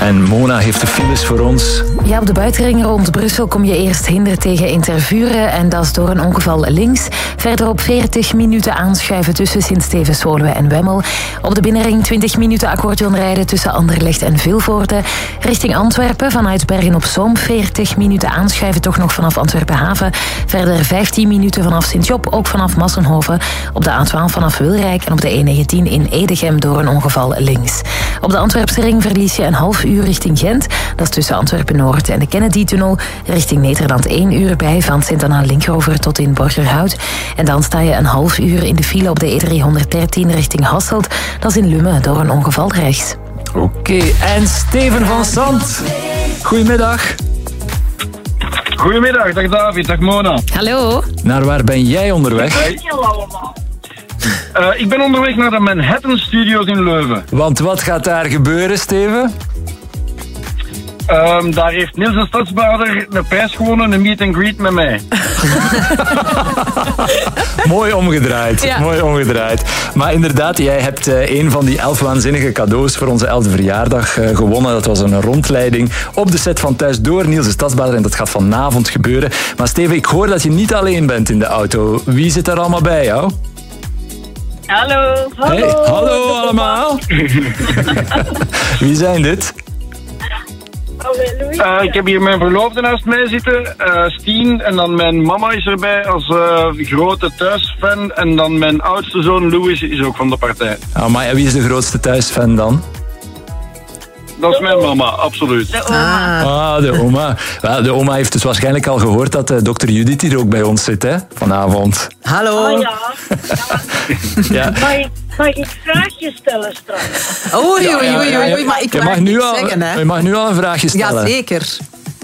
En Mona heeft de files voor ons. Ja, op de buitenring rond Brussel kom je eerst hinder tegen in Tervuren en dat is door een ongeval links. Verderop 40 minuten aanschuiven tussen Sint-Stevens-Woluwe en Wemmel. Op de binnenring 20 minuten accordeon rijden tussen Anderlecht en Vilvoorde. Richting Antwerpen vanuit Bergen-op-Zoom 40 minuten aanschuiven toch nog vanaf Antwerpen-Haven. Verder 15 minuten vanaf Sint-Job, ook vanaf Massenhoven. Op de A12 vanaf Wilrijk en op de E19 in Edegem door een ongeval links. Op de Antwerpse ring verlies je een half uur richting Gent. Dat is tussen Antwerpen-Noord en de Kennedy-tunnel. Richting Nederland 1 uur bij van Sint-Anna-Linkeroever tot in Borgerhout. En dan sta je een half uur in de file op de E313 richting Hasselt. Dat is in Lummen door een ongeval rechts. Oké, en Steven van Sant. Goedemiddag. Goedemiddag, dag David, dag Mona. Hallo. Naar waar ben jij onderweg? Ik ben onderweg naar de Manhattan Studios in Leuven. Want wat gaat daar gebeuren, Steven? Daar heeft Niels de Stadsbader de prijs gewonnen, een meet and greet met mij. Mooi omgedraaid, Ja. mooi omgedraaid. Maar inderdaad, jij hebt een van die 11 waanzinnige cadeaus voor onze 11e verjaardag gewonnen. Dat was een rondleiding op de set van Thuis door Niels de Stadsbader en dat gaat vanavond gebeuren. Maar Steven, ik hoor dat je niet alleen bent in de auto. Wie zit er allemaal bij jou? Hallo. Hey, hallo allemaal. Wie zijn dit? Ik heb hier mijn verloofde naast mij zitten, Stien. En dan mijn mama is erbij als grote thuisfan. En dan mijn oudste zoon Louis is ook van de partij. Oh, maar wie is de grootste thuisfan dan? Dat is mijn mama, absoluut. De oma. Ah, de oma. Wel, de oma heeft dus waarschijnlijk al gehoord dat dokter Judith hier ook bij ons zit, hè? Vanavond. Hallo. Oh ja. Ja. Mag ik vraagjes stellen straks? Oei, maar ik Je mag mag, nu niks al, zeggen, hè. je mag nu al een vraagje stellen. Ja, zeker.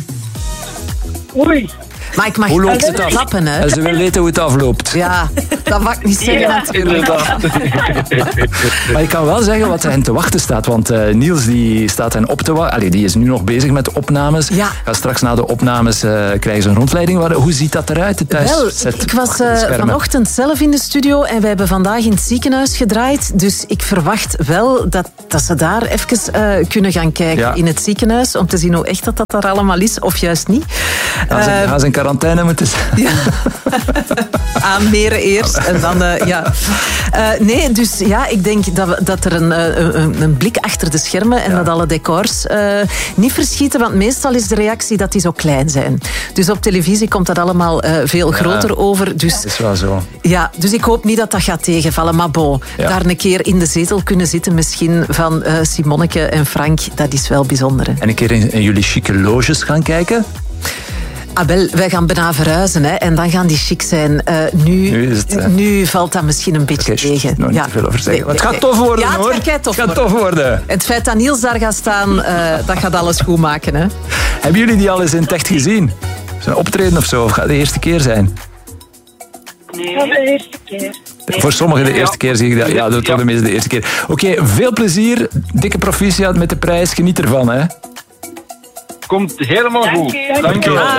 Oei. Maar ik mag Hoe loopt het af? klappen, hè. En ze wil weten hoe het afloopt. Ja, dat mag ik niet zeggen, Ja. natuurlijk. Inderdaad. Maar ik kan wel zeggen wat hen te wachten staat. Want Niels die staat hen op te wachten. Allee, die is nu nog bezig met de opnames. Ja. Gaat straks na de opnames krijgen ze een rondleiding. Hoe ziet dat eruit, de Wel, thuisset? ik was achter de schermen? vanochtend zelf in de studio en wij hebben vandaag in het ziekenhuis gedraaid. Dus ik verwacht wel dat ze daar even kunnen gaan kijken Ja. in het ziekenhuis om te zien hoe echt dat daar allemaal is, of juist niet. Gaan ze in quarantaine moeten zijn? Ja. Aanmeren eerst en dan, ja. Nee, dus ja, ik denk dat er een blik achter de schermen en dat alle decors niet verschieten, want meestal is de reactie dat die zo klein zijn. Dus op televisie komt dat allemaal veel groter over. Dus, Dat is wel zo. ja, dus ik hoop niet dat dat gaat tegenvallen. Maar bon, Ja. daar een keer in de zetel kunnen zitten misschien van Simonneke en Frank, dat is wel bijzonder. Hè. En een keer in jullie chique loges gaan kijken? Ah, wel, wij gaan bijna verhuizen, hè, en dan gaan die chic zijn. Nu valt dat misschien een beetje Oké, tegen. nog niet te veel over zeggen. Maar het gaat tof worden, ja, hoor. Het gaat tof worden. tof worden. Het feit dat Niels daar gaat staan, dat gaat alles goed maken. Hè. Hebben jullie die al eens in het echt gezien? Zijn optreden of zo? Of gaat het de eerste keer zijn? Nee, de eerste keer. Voor sommigen de eerste keer zie ik dat. Ja, dat wordt de meeste de eerste keer. Oké, veel plezier. Dikke proficiat met de prijs. Geniet ervan, hè. Komt helemaal goed. Dank u. Dank u wel.